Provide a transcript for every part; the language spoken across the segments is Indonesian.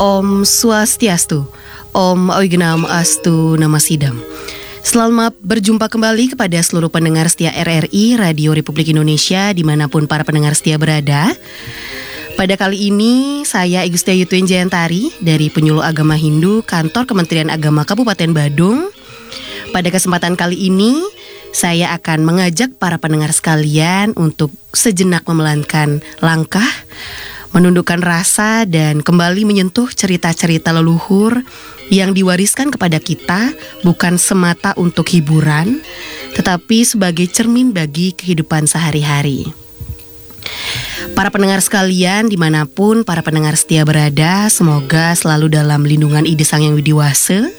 Om Swastiastu, Om Oignam Astu Namasidam. Selamat berjumpa kembali kepada seluruh pendengar setia RRI Radio Republik Indonesia dimanapun para pendengar setia berada. Pada kali ini saya Igustia Yutwin Jayantari dari Penyuluh Agama Hindu Kantor Kementerian Agama Kabupaten Badung. Pada kesempatan kali ini saya akan mengajak para pendengar sekalian untuk sejenak memelankan langkah, menundukkan rasa dan kembali menyentuh cerita-cerita leluhur yang diwariskan kepada kita bukan semata untuk hiburan, tetapi sebagai cermin bagi kehidupan sehari-hari. Para pendengar sekalian, dimanapun para pendengar setia berada, semoga selalu dalam lindungan Ide Sang Yang Widiwasa.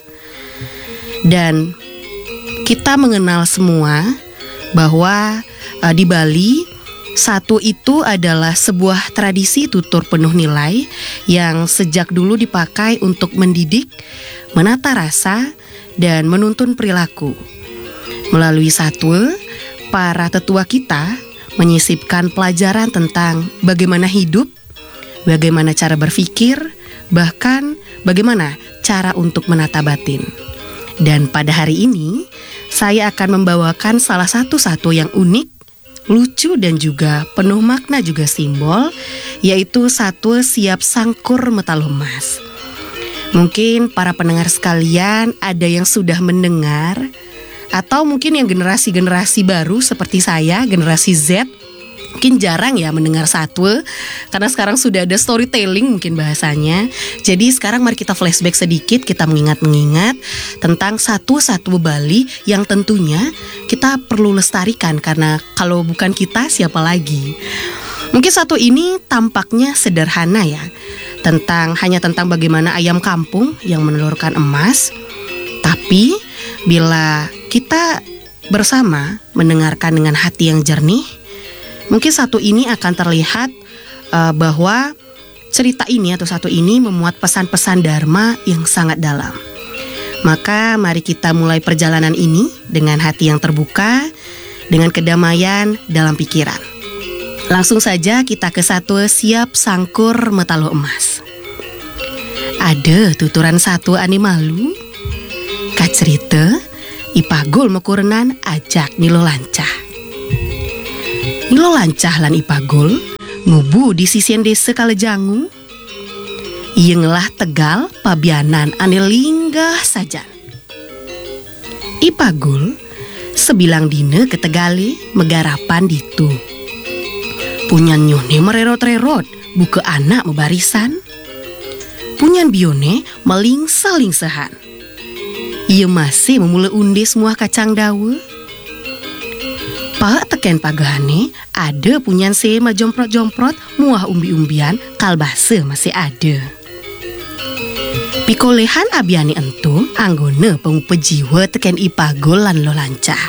Dan kita mengenal semua bahwa di Bali, satu itu adalah sebuah tradisi tutur penuh nilai yang sejak dulu dipakai untuk mendidik, menata rasa, dan menuntun perilaku. Melalui satwa, para tetua kita menyisipkan pelajaran tentang bagaimana hidup, bagaimana cara berpikir, bahkan bagaimana cara untuk menata batin. Dan pada hari ini, saya akan membawakan salah satu satwa yang unik, lucu dan juga penuh makna juga simbol, yaitu satwa siap sangkur metalomas. Mungkin para pendengar sekalian ada yang sudah mendengar, atau mungkin yang generasi-generasi baru seperti saya, generasi Z, mungkin jarang ya mendengar satwa, karena sekarang sudah ada storytelling mungkin bahasanya. Jadi sekarang mari kita flashback sedikit, kita mengingat-mengingat tentang satwa-satwa Bali yang tentunya kita perlu lestarikan, karena kalau bukan kita siapa lagi. Mungkin satwa ini tampaknya sederhana ya, hanya tentang bagaimana ayam kampung yang menelurkan emas. Tapi bila kita bersama mendengarkan dengan hati yang jernih, mungkin satu ini akan terlihat bahwa cerita ini atau satu ini memuat pesan-pesan dharma yang sangat dalam. Maka mari kita mulai perjalanan ini dengan hati yang terbuka, dengan kedamaian dalam pikiran. Langsung saja kita ke satwa siap sangkur metalo emas. Ada tuturan satwa ane malu, kacerita ipagul mekurenan ajak Nilo lancah. Nilo lancah lan ipagul ngubu di sisian desa Kalejangu. Ia ngelah tegal pabianan ane linggah saja. Ipagul sebilang dina ke Tegale megarapan ditu. Punyan nyone mererot-rerot buka anak membarisan. Punyan bione meling-selingsehan. Ia masih memula unde semua kacang dawa. Pak teken pagahane ada punyan sema jomprot-jomprot muah umbi-umbian kalbase masih ada. Pikolehan abiane entu anggone pengupa jiwa teken ipagul lan lo lancah.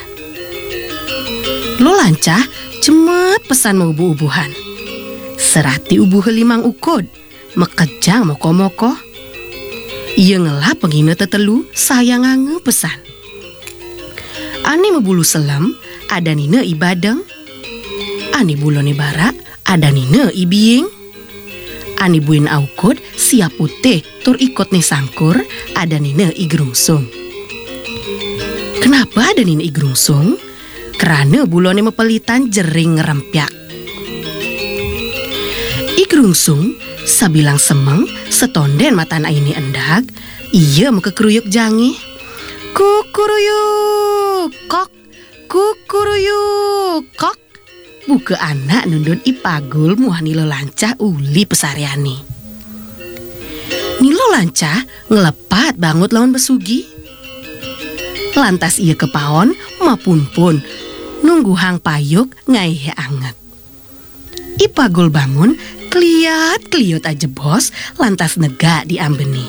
Lo lancah cemat pesan mau ubu-ubuhan. Serati ubuh limang ukod, mekejang moko-moko. Ia ngelah penghina tetelu sayang ngange pesan. Ane mebulu selam, ada nina ibadeng. Ane bulone barak, ada nina ibiying. Ane buin aukod, siap putih, tur ikut nih sangkur, ada nina igrungsung. Kenapa ada nina igrungsung? Kerana bulone mepelitan jering ngerempyak. Igrungsung sabilang semeng setonden matan ini endak, ia mekekeruyuk jangi. Kukuruyuk kok, kukuruyuk kok. Buka anak nundun ipagul muah Nilo lancah uli pesariani. Nilo lancah ngelepat bangut lawan besugi. Lantas ia kepaon mapun-pun nunggu hang payuk ngaihe anget. Ipagul bangun kliat-kliut aja bos, lantas nega diambeni.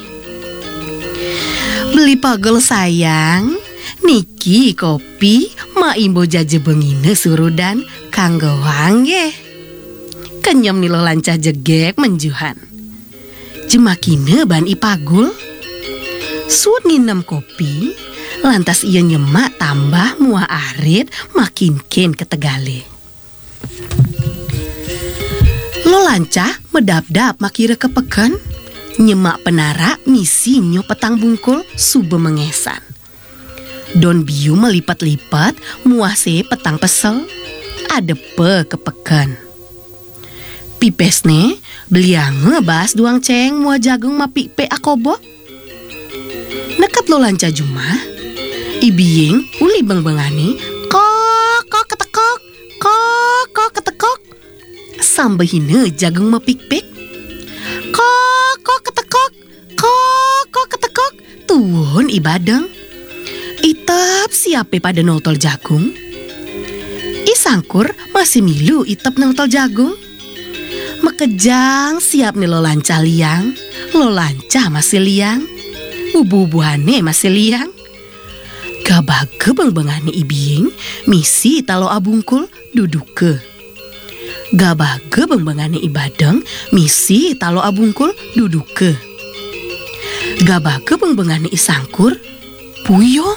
Beli pagul sayang, niki kopi ma imbo jaje bengine surudan kanggo wangge. Kenyam Nilo lancah jegek menjuhan. Jemakine ban ipagul. Suut nginem kopi, lantas ia nyemak tambah muah arit makin ken ke Tegale. Lo lancah medap-dap makira kepekan, Nyemak penara misi nyo petang bungkul sube mengesan. Don biu melipat-lipat muase petang pesel. Adepe kepekan. Pipesne beliange bas duang ceng mua jagung mapik pe akobo. Nekat lo lanca jumah. Ibiying uli beng-bengani. Kok ketekok. Kok ketekok. Sambahine jagung mapik pek. Kok ketekok. Kok ketekok. Tuwon ibadeng. Itap siape pada notol jagung. Isangkur masih milu itap notol jagung. Mekejang siap nih lo lanca liang. Lo lanca masih liang. Ubu-ubuane masih liang. Gabage beng-bengane ibing misi talo abungkul duduk ke. Gabage beng-bengane ibadeng misi talo abungkul duduk ke. Gabage beng-bengane isangkur puyong.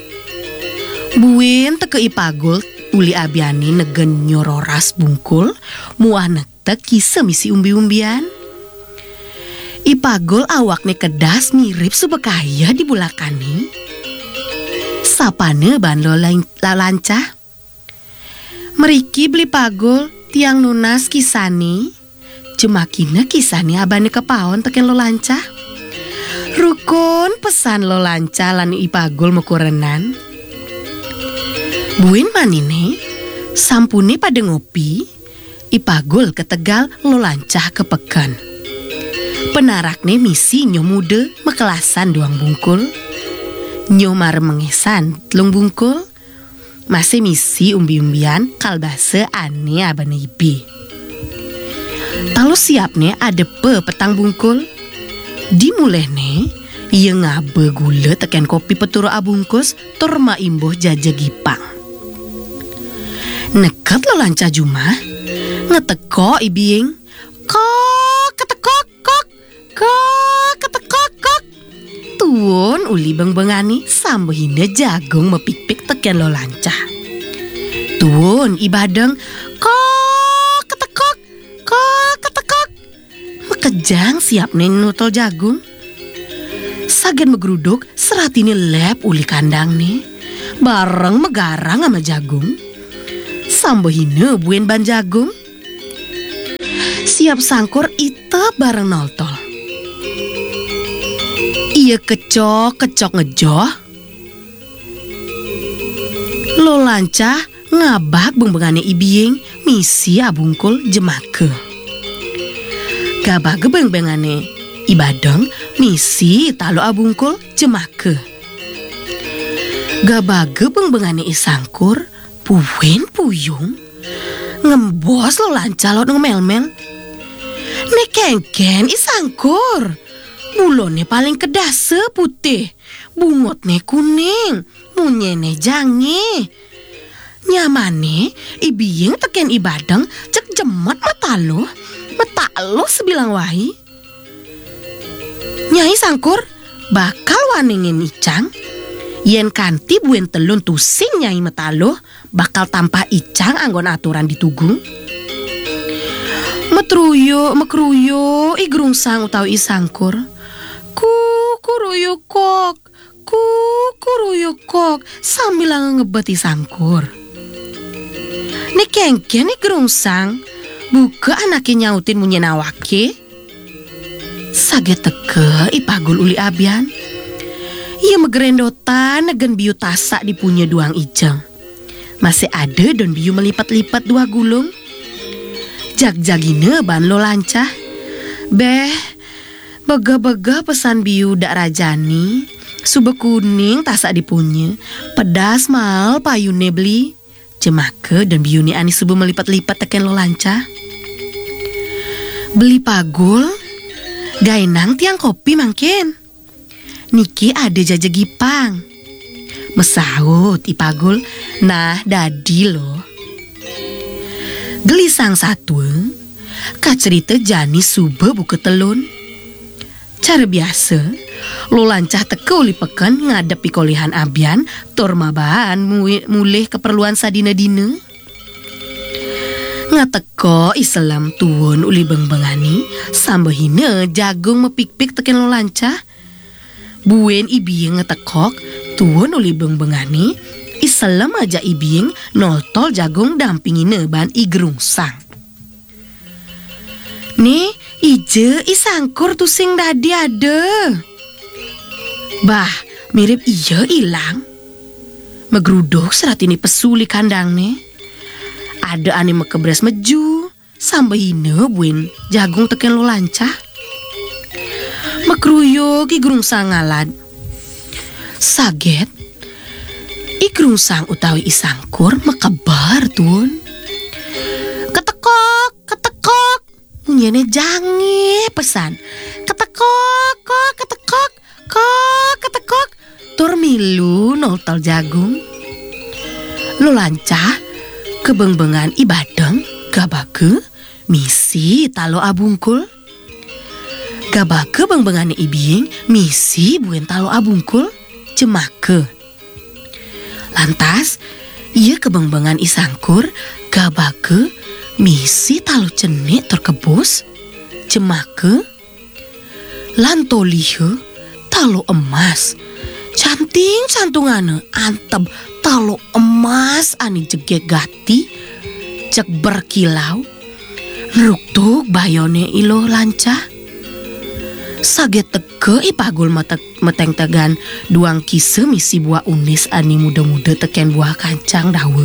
Buin teke ipagul uli abiani negen nyororas bungkul muah netek kise misi umbi-umbian. Ipagul awakne kedas mirip subekaya di bulakani. Sapane ban lo lancah. Meriki beli pagul tiang nunas kisani. Cemakina kisani abane kepaon teken lo lancah. Rukun pesan lo lancah lan ipagul mekurenan. Buin manine sampune pada ngopi. Ipagul ketegal lo lancah kepekan. Penarakne misi nyo muda mekelasan duang bungkul. Nyo mar mengesan telung bungkul. Masih misi umbi-umbian kalbase ane abane ibi. Talo siapne adepe petang bungkul. Dimulehne iya ngabe gula teken kopi peturo abungkus torma imboh jaja gipang. Nekat lo lanca jumah. Ngeteko ibing. Kok ketekok kok. Kok ketekok kok. Tuwon uli beng-bengani sambahine jagung mepik-pik teken lo lanca. Tuwon ibadeng. Kok ketekok. Kok ketekok. Mekejang siap nutol jagung. Sagen megeruduk seratini lep uli kandang nih. Bareng megarang sama jagung. Sambahine buen ban jagung. Siap sangkur itep bareng noltol. Iya kecok ngejoh. Lo lancah ngabak beng-bengane ibing misi abungkul jemake. Gabage beng-bengane ibadeng misi talo abungkul jemake. Gabage beng-bengane isangkur puwen puyung. Ngembos lo lanca lo ngemel-mel. Nekengken isangkur. Bulone paling kedase putih. Bungotne kuning. Munyene jange. Nyamane ibiyeng teken ibadeng cek jemet mata lo sebilang wahi. Nyai sangkur bakal waningin icang. Yen kanti buen telun tusing nyai metalo bakal tanpa icang anggon aturan ditugung. Mekruyo igrungsang utawi isangkur. Kuruyo kok sambil ngebet isangkur. Nek kengken igrungsang buka anake nyautin munyenawake. Sage teke ipagul uli abian. Ia megerendotan negen biu tasak dipunya duang ijeng. Masih ada don biu melipat-lipat dua gulung. Jag-jagine ban lo lancah. Beh, bega-bega pesan biu dak rajani. Sube kuning tasak dipunya. Pedas mal payune beli. Cemake dan biu ni ani sube melipat-lipat teken lo lancah. Beli pagul. Gaenang tiang kopi mangkin. Niki ada jaja gipang. Mesaut ipagul. Nah dadi lo. Gelisang satu. Kacerita jani sube buka telun. Cara biasa. Lo lancah teke uli peken ngadepi kolihan abian. Tor mabaan mulih keperluan sadina-dina. Ngateko Islam tuwun uli bengbengani sambahina jagung mepik-pik teken lo lancah. Buen ibing ngetekok tuwun uli bengbengani Islam aja ibing noltol jagung dampingine ban igrungsang. Nih ije isangkur tu sing dadi ada. Bah mirip iya ilang. Megruduk serat ini pesuli kandang nih. Ada ane mekebres meju sambahina buen jagung teken lo lancah. Mekruyuk igrungsang ngalad. Saget igrungsang utawi isangkur mekebar tuun. Ketekok, ketekok. Nyene jange pesan. Ketekok, kok, ketekok, kok, ketekok. Tur milu noltol jagung. Lo lancah kebengbengan ibadeng gabake misi talo abungkul. Gabake bengbengane ibing misi buen talo abungkul cemake. Lantas ia kebengbengan isangkur gabake misi talo cenik terkebus cemake. Lantolihe talo emas canting cantungane antep talo emas ani jegek gati cek berkilau nruktuk bayone ilo lancah. Saget teke ipagul meteng tegan duang kise misi buah unis ani muda-muda teken buah kancang dawe.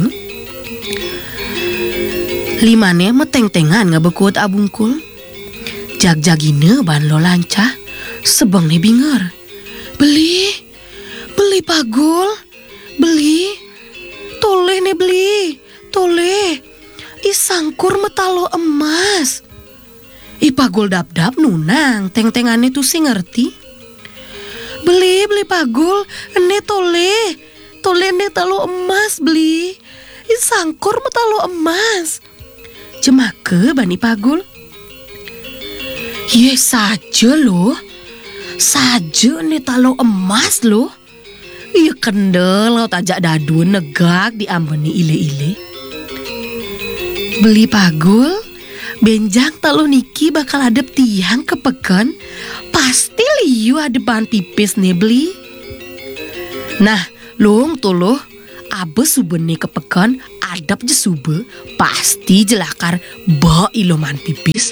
Limane meteng-tengan ngebekut abungkul. Jag-jagine ban lo lancah sebeng ne binger. Beli pagul, beli, toleh ne beli, toleh. Isangkur metalo emas. Ipagul dap-dap nunang, teng-tengane tuh si ngerti. Beli pagul, ene toleh ne talo emas beli. Isangkur metalo emas. Cemake bani pagul. Ye saja loh, saja ne talo emas loh. Iya kendel laut ajak dadu negak diambeni ile-ile. Beli pagul, benjang talo niki bakal adep tiang kepeken. Pasti liu adepan pipis nih beli. Nah, long toloh, abe subene kepeken adep je sube pasti jelakar ba iloman pipis.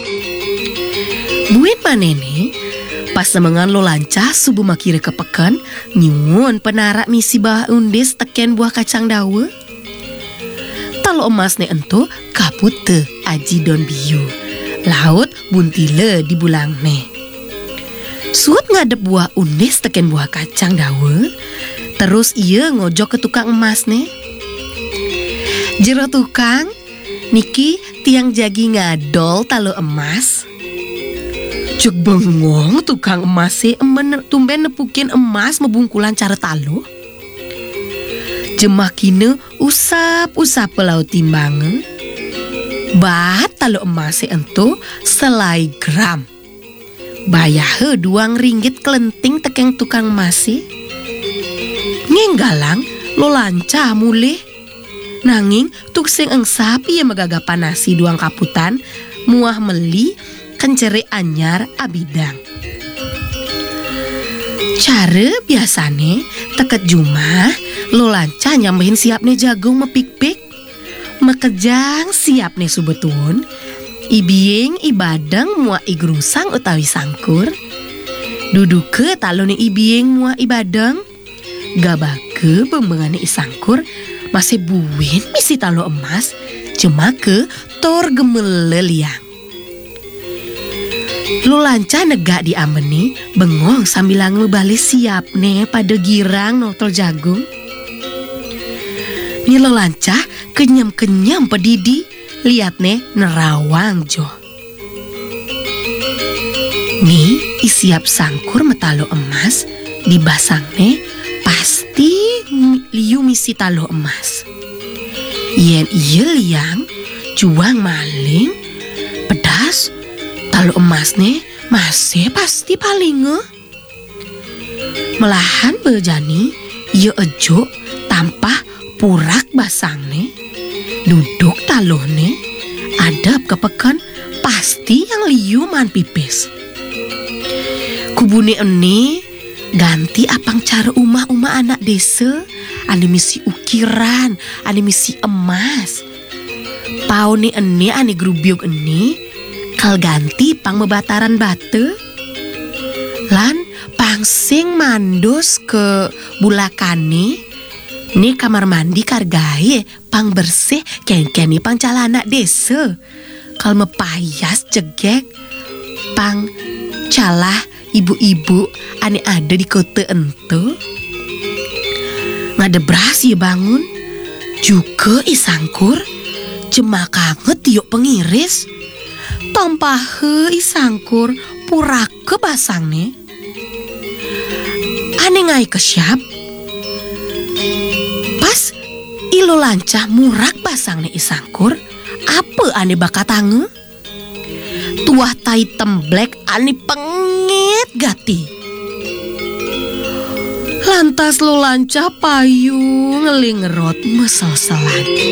Buin manene pas semengan lo lancah subuh makire kepekan nyuwun penarak misi bah undis teken buah kacang dawe. Talo emas ne ento kapute aji don biu. Laut buntile di bulang ne. Suut ngadep buah undis teken buah kacang dawe. Terus ia ngojok ke tukang emas ne. Jero tukang, niki tiang jagi ngadol talo emas. Cuk bengong tukang emas tumben nepukin emas mebungkulan cara talo. Jemakine usap pelau timbange. Bat talo emas ento selai gram. Bayahe Rp2 kelenting tekeng tukang emas. Ngenggalang lo lancah mulih. Nanging tuk sing engsap ia megagapan nasi duang kaputan muah meli kenceri anyar abidang. Cara biasane teket jumah lo lancah nyambahin siap nih jagung mepik-pik. Mekejang siap nih subetun. Ibing ibadang mua igrungsang utawi sangkur. Duduke talo nih ibing mua ibadang. Gabake pembengane isangkur masih buin misi talo emas. Cemake tor gemele liang. Lo lancah negak diambeni bengong sambil ngebalik siap nih pada girang notol jagung. Ni lo lancah kenyam-kenyam pedidi liat nih nerawang jo. Nih isiap sangkur metalo emas dibasang nih pasti liu misi talo emas. Yen iya liang cuang maling pedas. Talo emas nih masih pasti paling melahan bejani ia ejo tampah purak basang nih duduk talo nih ngadap kepekan pasti yang liu man pipis. Kubune ene ganti apang cara umah-umah anak desa ane misi ukiran, ane misi emas. Paone ene ane grubyuk ene kal ganti pang mebataran bate. Lan pangsing mandos ke bulakane nih kamar mandi kargaye pang bersih ken-keni pang calana desa. Kal mepayas jegek pang calah ibu-ibu ane ada di kota ento. Ngadebras ya bangun juga isangkur jemakanget yuk pengiris tompahe isangkur purake basangne ane ngai kesyap pas ilo lancah murak basangne isangkur apa ane bakatange tuah tai temblek ane pengit gati. Lantas lo lancah payu ngelingerot mesel-selan.